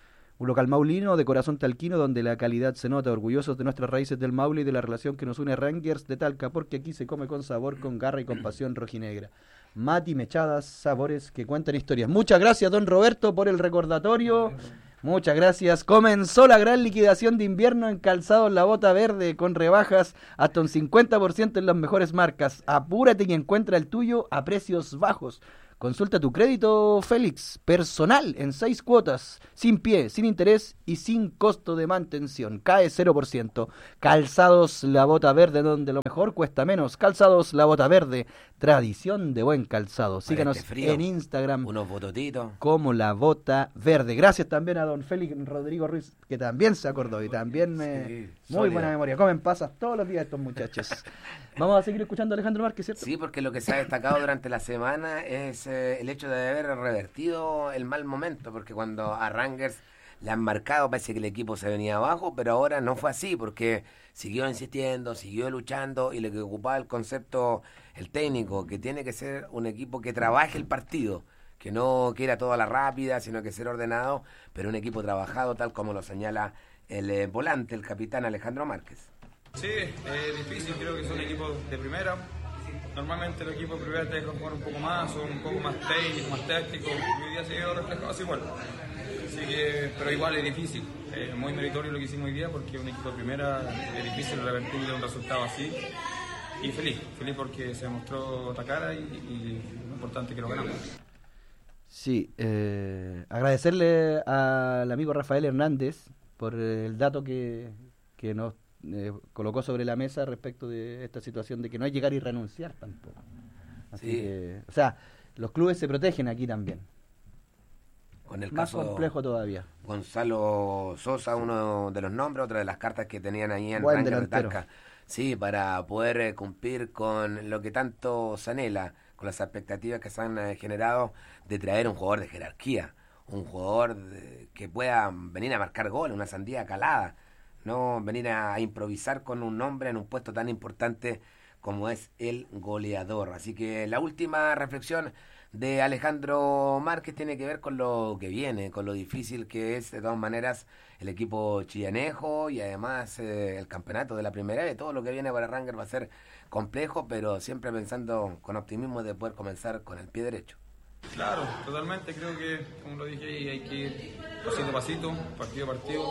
Un local maulino de corazón talquino donde la calidad se nota, orgullosos de nuestras raíces del Maule y de la relación que nos une Rangers de Talca, porque aquí se come con sabor, con garra y con pasión rojinegra. Mati Mechadas, sabores que cuentan historias. Muchas gracias, don Roberto, por el recordatorio. Muchas gracias. Comenzó la gran liquidación de invierno en calzados La Bota Verde con rebajas hasta un cincuenta por ciento en las mejores marcas. Apúrate y encuentra el tuyo a precios bajos. Consulta tu crédito, Félix, personal en seis cuotas, sin pie, sin interés y sin costo de mantención. Cae cero por ciento. Calzados La Bota Verde, donde lo mejor cuesta menos. Calzados La Bota Verde, tradición de buen calzado. Síganos este frío, en Instagram. Unos bototitos. Como La Bota Verde. Gracias también a don Félix Rodrigo Ruiz, que también se acordó y también me... Sí, muy sólida. Buena memoria. Comen pasas todos los días estos muchachos. Vamos a seguir escuchando a Alejandro Márquez, ¿cierto? Sí, porque lo que se ha destacado durante la semana es eh, el hecho de haber revertido el mal momento, porque cuando a Rangers le han marcado parece que el equipo se venía abajo, pero ahora no fue así, porque siguió insistiendo, siguió luchando, y lo que ocupaba el concepto, el técnico, que tiene que ser un equipo que trabaje el partido, que no quiera toda la rápida, sino que ser ordenado, pero un equipo trabajado, tal como lo señala el eh, volante, el capitán Alejandro Márquez. Sí, es eh, difícil, creo que son equipos de primera. Normalmente los equipos de primera te dejan jugar un poco más, son un poco más técnicos, más tácticos, y hoy día se vio reflejado así igual. Así que, pero igual es difícil, es muy meritorio lo que hicimos hoy día, porque un equipo de primera es difícil revertirle un resultado así. Y feliz, feliz porque se demostró otra cara y, y lo importante es que lo ganamos. Sí, eh, agradecerle al amigo Rafael Hernández por el dato que, que nos Eh, colocó sobre la mesa respecto de esta situación de que no hay llegar y renunciar tampoco. Así sí. que, o sea, los clubes se protegen aquí también. Con el Más caso complejo todavía. Gonzalo Sosa, uno de los nombres, otra de las cartas que tenían ahí en Buen Rangers de delantero. Talca. Sí, para poder eh, cumplir con lo que tanto se anhela, con las expectativas que se han eh, generado de traer un jugador de jerarquía, un jugador de, que pueda venir a marcar gol, una sandía calada. No venir a improvisar con un nombre en un puesto tan importante como es el goleador. Así que la última reflexión de Alejandro Márquez tiene que ver con lo que viene, con lo difícil que es de todas maneras el equipo chillanejo y además eh, el campeonato de la primera vez. Todo lo que viene para Rangers va a ser complejo, pero siempre pensando con optimismo de poder comenzar con el pie derecho. Claro, totalmente. Creo que, como lo dije ahí, hay que ir pasito a pasito, partido a partido.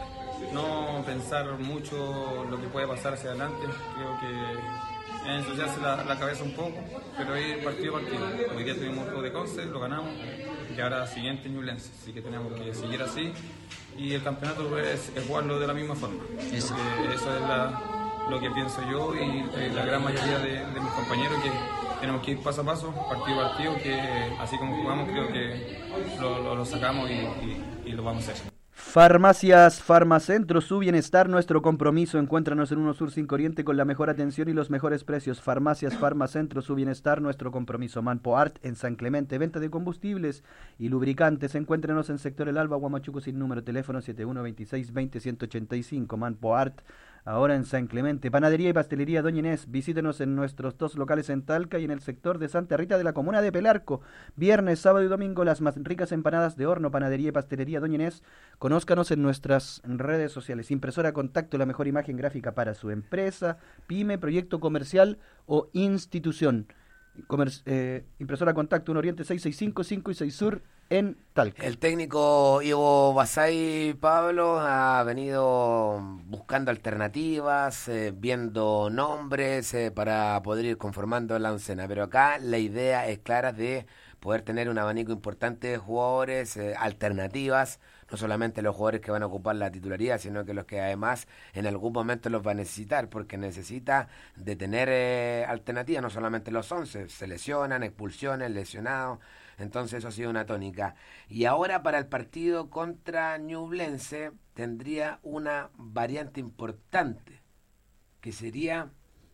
No pensar mucho lo que puede pasar hacia adelante. Creo que es ensuciarse la, la cabeza un poco, pero ir partido a partido. Hoy día tuvimos juego de Conce, lo ganamos, y ahora siguiente Ñublense, así que tenemos que seguir así, y el campeonato es, es jugarlo de la misma forma. Eso, eso es la, lo que pienso yo y eh, la gran mayoría de, de mis compañeros, que tenemos que ir paso a paso, partido a partido, que así como jugamos creo que lo, lo, lo sacamos y, y, y lo vamos a hacer. Farmacias Farmacentro, su bienestar, nuestro compromiso. Encuéntranos en uno Sur cinco Oriente con la mejor atención y los mejores precios. Farmacias Farmacentro, su bienestar, nuestro compromiso. Manpo Art en San Clemente, venta de combustibles y lubricantes. Encuéntrenos en sector El Alba, Huamachuco sin número, teléfono siete uno dos seis dos cero uno ocho cinco. Manpo Art, ahora en San Clemente. Panadería y pastelería Doña Inés. Visítenos en nuestros dos locales en Talca y en el sector de Santa Rita de la comuna de Pelarco. Viernes, sábado y domingo las más ricas empanadas de horno. Panadería y pastelería Doña Inés. Conózcanos en nuestras redes sociales. Impresora Contacto, la mejor imagen gráfica para su empresa, pyme, proyecto comercial o institución. Comer, eh, impresora Contacto, un Oriente seis seis cinco, cinco y seis Sur en Talca. El técnico Ivo Basay, Pablo, ha venido buscando alternativas, eh, viendo nombres eh, para poder ir conformando la oncena, pero acá la idea es clara de poder tener un abanico importante de jugadores, eh, alternativas, no solamente los jugadores que van a ocupar la titularidad, sino que los que además en algún momento los va a necesitar, porque necesita de tener eh, alternativas, no solamente los once, se lesionan, expulsiones, lesionados, entonces eso ha sido una tónica. Y ahora para el partido contra Ñublense tendría una variante importante, que sería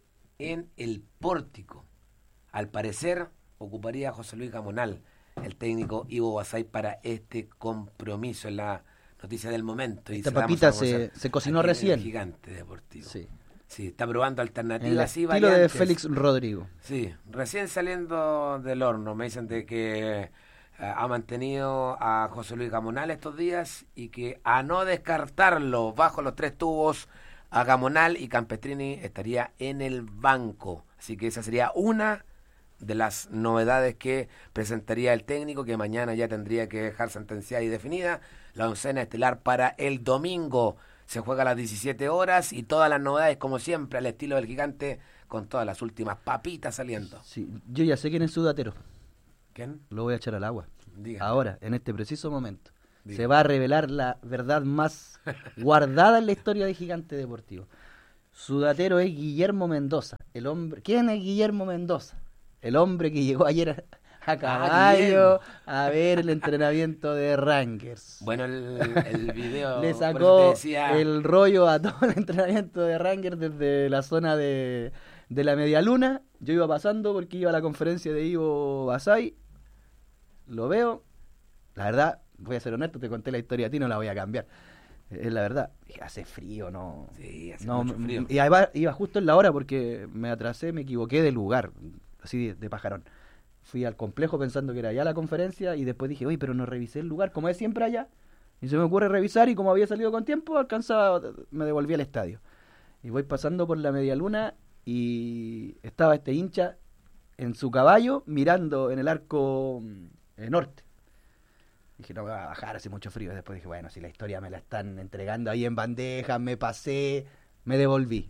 en el pórtico. Al parecer ocuparía José Luis Gamonal, el técnico Ivo Basay, para este compromiso, en la noticia del momento. Esta y papita se, se cocinó recién. Gigante Deportivo. Sí. Sí, está probando alternativas. El sí, estilo variantes. de Félix Rodrigo. Sí, recién saliendo del horno. Me dicen de que eh, ha mantenido a José Luis Gamonal estos días y que a no descartarlo bajo los tres tubos a Gamonal y Campestrini estaría en el banco. Así que esa sería una de las novedades que presentaría el técnico, que mañana ya tendría que dejar sentenciada y definida la oncena estelar para el domingo. Se juega a las diecisiete horas y todas las novedades, como siempre, al estilo del Gigante, con todas las últimas papitas saliendo. Sí, yo ya sé quién es su datero. ¿Quién? Lo voy a echar al agua. Diga. Ahora, en este preciso momento. Diga. Se va a revelar la verdad más guardada en la historia de Gigante Deportivo. Su datero es Guillermo Mendoza. El hombre. ¿Quién es Guillermo Mendoza? El hombre que llegó ayer a, a caballo ah, a ver el entrenamiento de Rangers. Bueno, el, el video le por eso sacó te decía... el rollo a todo el entrenamiento de Rangers desde la zona de, de la Media Luna. Yo iba pasando porque iba a la conferencia de Ivo Basay. Lo veo. La verdad, voy a ser honesto, te conté la historia a ti, no la voy a cambiar. Es la verdad. Dije, hace frío, no. Sí, hace no, mucho frío. Y además iba justo en la hora porque me atrasé, me equivoqué de lugar. Así de, de pajarón. Fui al complejo pensando que era allá la conferencia y después dije, oye, pero no revisé el lugar, como es siempre allá. Y se me ocurre revisar y como había salido con tiempo, alcanzaba, me devolví al estadio. Y voy pasando por la Media Luna y estaba este hincha en su caballo mirando en el arco eh, norte. Dije, no me va a bajar, hace mucho frío. Después dije, bueno, si la historia me la están entregando ahí en bandeja, me pasé, me devolví.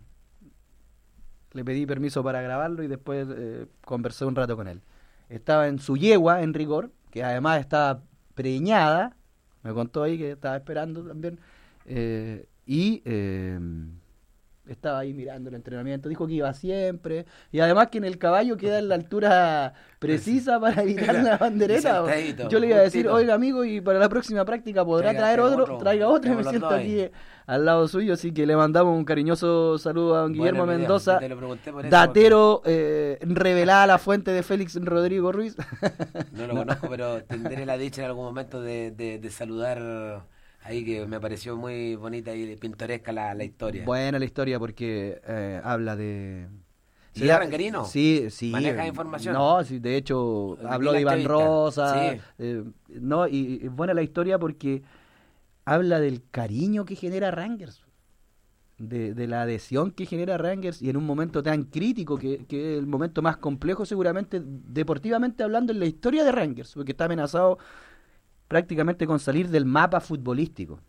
Le pedí permiso para grabarlo y después eh, conversé un rato con él. Estaba en su yegua, en rigor, que además estaba preñada, me contó ahí que estaba esperando también, eh, y eh, estaba ahí mirando el entrenamiento, dijo que iba siempre, y además que en el caballo queda en la altura precisa para evitar la bandereta. Yo le iba a decir, oiga amigo, y para la próxima práctica podrá Traiga traer otro, otro, traiga otro, y me los siento dos aquí ahí. al lado suyo, así que le mandamos un cariñoso saludo a don Guillermo Bueno, Mendoza, te lo pregunté por eso, datero, eh, revelada la fuente de Félix Rodrigo Ruiz. No lo conozco, pero tendré la dicha en algún momento de, de, de saludar ahí, que me pareció muy bonita y pintoresca la, la historia. Buena la historia porque eh, habla de... ¿Y era ranguerino? Sí, sí. ¿Maneja información? No, sí, de hecho Vi habló la de Iván entrevista. Rosa. Sí. Eh, no, y es buena la historia porque habla del cariño que genera Rangers. De, de la adhesión que genera Rangers y en un momento tan crítico que, que es el momento más complejo seguramente deportivamente hablando en la historia de Rangers, porque está amenazado prácticamente con salir del mapa futbolístico.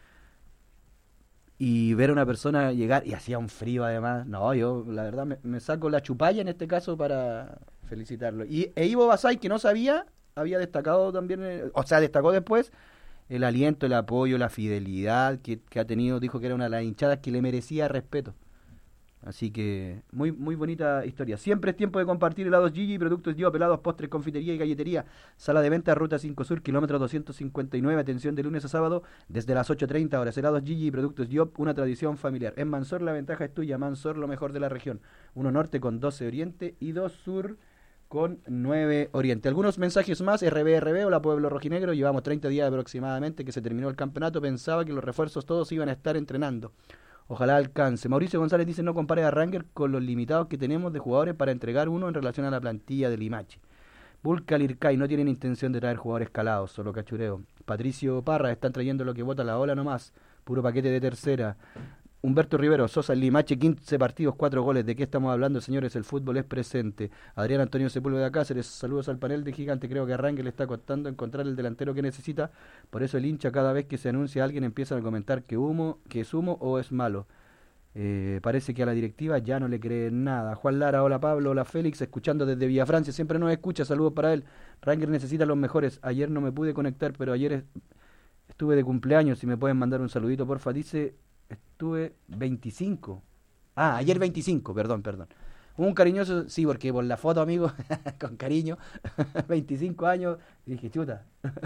Y ver a una persona llegar, y hacía un frío además, no, yo la verdad me, me saco la chupalla en este caso para felicitarlo. Y e Ivo Basay, que no sabía, había destacado también, eh, o sea, destacó después el aliento, el apoyo, la fidelidad que, que ha tenido, dijo que era una de las hinchadas que le merecía respeto. Así que muy muy bonita historia. Siempre es tiempo de compartir helados Gigi, productos Yo, pelados, postres, confitería y galletería. Sala de venta, Ruta cinco Sur, kilómetro doscientos cincuenta y nueve. Atención de lunes a sábado desde las ocho treinta horas. Helados Gigi, productos Yo, una tradición familiar. En Mansor la ventaja es tuya. Mansor, lo mejor de la región. Uno norte con doce oriente y dos sur con nueve oriente. Algunos mensajes más. R B R B, hola Pueblo Rojinegro. Llevamos treinta días aproximadamente que se terminó el campeonato. Pensaba que los refuerzos todos iban a estar entrenando. Ojalá alcance. Mauricio González dice, no compare a Rangers con los limitados que tenemos de jugadores para entregar uno en relación a la plantilla de Limache. Bulcal Ircay, no tienen intención de traer jugadores calados, solo cachureo. Patricio Parra, están trayendo lo que vota la ola nomás, puro paquete de tercera. Humberto Rivero, Sosa, Limache, quince partidos, cuatro goles. ¿De qué estamos hablando, señores? El fútbol es presente. Adrián Antonio Sepúlveda Cáceres, saludos al panel de Gigante. Creo que a Rangers le está costando encontrar el delantero que necesita. Por eso el hincha, cada vez que se anuncia a alguien, empieza a comentar que humo, que es humo o es malo. Eh, parece que a la directiva ya no le creen nada. Juan Lara, hola Pablo, hola Félix, escuchando desde Villa Francia, siempre nos escucha, saludos para él. Rangers necesita los mejores. Ayer no me pude conectar, pero ayer es, estuve de cumpleaños, si me pueden mandar un saludito, porfa. Dice, estuve veinticinco. Ah, ayer veinticinco, perdón, perdón. Un cariñoso, sí, porque por la foto, amigo, con cariño, veinticinco años, y dije, chuta.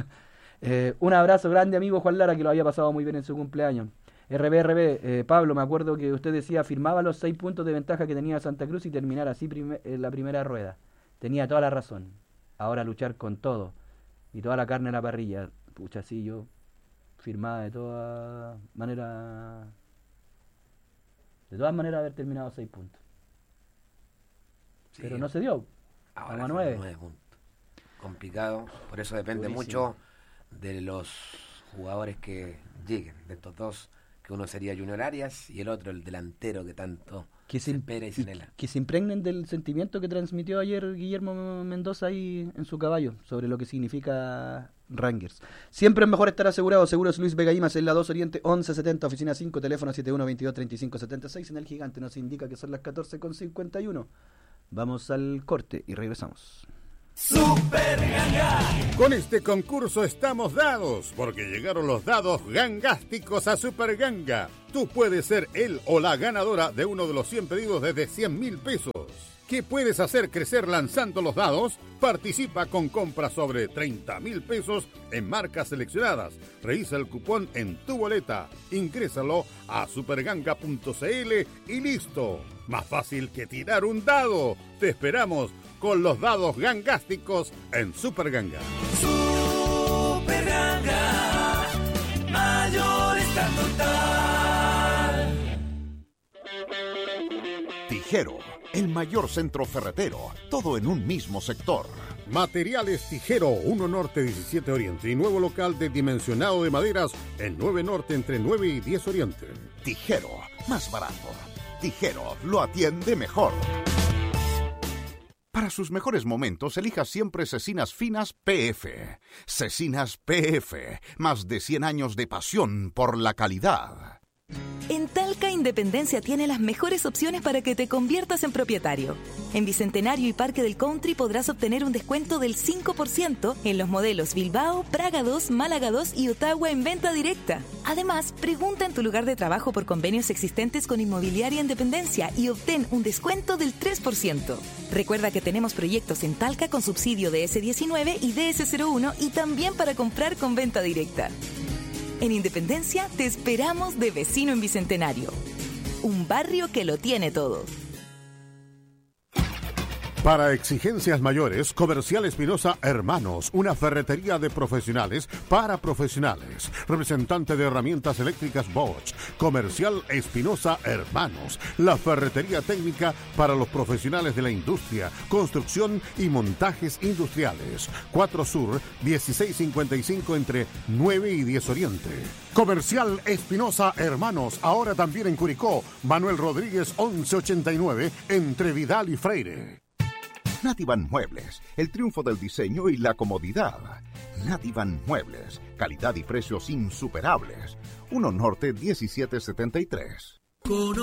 eh, un abrazo grande, amigo Juan Lara, que lo había pasado muy bien en su cumpleaños. R B R B, eh, Pablo, me acuerdo que usted decía, firmaba los seis puntos de ventaja que tenía Santa Cruz y terminar así prime- en la primera rueda. Tenía toda la razón. Ahora luchar con todo y toda la carne en la parrilla. Pucha, sí, yo firmaba de todas maneras, de todas maneras haber terminado seis puntos. Sí, pero no se dio. Ahora a nueve. nueve puntos. complicado. Por eso depende Durísimo. mucho de los jugadores que lleguen, de estos dos, que uno sería Junior Arias y el otro el delantero que tanto que se, se espera y se y anhela. que se impregnen del sentimiento que transmitió ayer Guillermo Mendoza ahí en su caballo, sobre lo que significa Rangers. Siempre es mejor estar asegurado. Seguros Luis Vega Imas en la dos Oriente once setenta, oficina cinco, teléfono siete uno veintidós treinta y cinco setenta y seis. En el Gigante nos indica que son las catorce con cincuenta y uno. Vamos al corte y regresamos. Super Ganga. Con este concurso estamos dados, porque llegaron los dados gangásticos a Super Ganga. Tú puedes ser el o la ganadora de uno de los cien pedidos desde cien mil pesos. ¿Qué puedes hacer crecer lanzando los dados? Participa con compras sobre treinta mil pesos en marcas seleccionadas. Revisa el cupón en tu boleta. Ingrésalo a superganga punto cl y listo. Más fácil que tirar un dado. Te esperamos con los dados gangásticos en Super Ganga. Super Ganga. Mayor está total. Tijero, el mayor centro ferretero, todo en un mismo sector. Materiales Tijero, uno Norte, diecisiete Oriente y nuevo local de dimensionado de maderas en nueve Norte entre nueve y diez Oriente. Tijero, más barato. Tijero, lo atiende mejor. Para sus mejores momentos, elija siempre Cecinas Finas P F. Cecinas P F, más de cien años de pasión por la calidad. En Talca, Independencia tiene las mejores opciones para que te conviertas en propietario. En Bicentenario y Parque del Country podrás obtener un descuento del cinco por ciento en los modelos Bilbao, Praga dos, Málaga dos y Ottawa en venta directa. Además, pregunta en tu lugar de trabajo por convenios existentes con Inmobiliaria Independencia y obtén un descuento del tres por ciento. Recuerda que tenemos proyectos en Talca con subsidio de ese diecinueve y D S cero uno y también para comprar con venta directa. En Independencia te esperamos de vecino en Bicentenario. Un barrio que lo tiene todo. Para exigencias mayores, Comercial Espinosa Hermanos, una ferretería de profesionales para profesionales. Representante de herramientas eléctricas Bosch. Comercial Espinosa Hermanos, la ferretería técnica para los profesionales de la industria, construcción y montajes industriales. cuatro Sur, dieciséis cincuenta y cinco entre nueve y diez Oriente. Comercial Espinosa Hermanos, ahora también en Curicó. Manuel Rodríguez once ochenta y nueve entre Vidal y Freire. Nativan Muebles, el triunfo del diseño y la comodidad. Nativan Muebles, calidad y precios insuperables. uno Norte diecisiete setenta y tres. Con